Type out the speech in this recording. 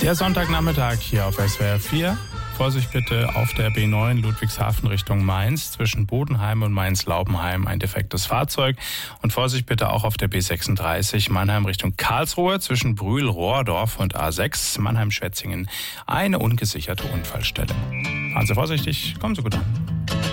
Der Sonntagnachmittag hier auf SWR 4. Vorsicht bitte auf der B9 Ludwigshafen Richtung Mainz. Zwischen Bodenheim und Mainz-Laubenheim ein defektes Fahrzeug. Und Vorsicht bitte auch auf der B36 Mannheim Richtung Karlsruhe. Zwischen Brühl-Rohrdorf und A6 Mannheim-Schwetzingen eine ungesicherte Unfallstelle. Fahren Sie vorsichtig, kommen Sie gut an.